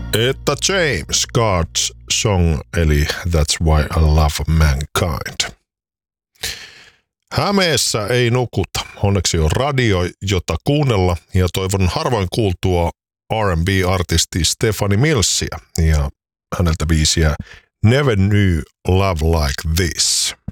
Että James God's Song, eli That's Why I Love Mankind. Hämeessä ei nukuta. Onneksi on radio, jota kuunnella, ja toivon harvoin kuultua R&B-artisti Stephanie Millsia ja häneltä biisiä Never Knew Love Like This.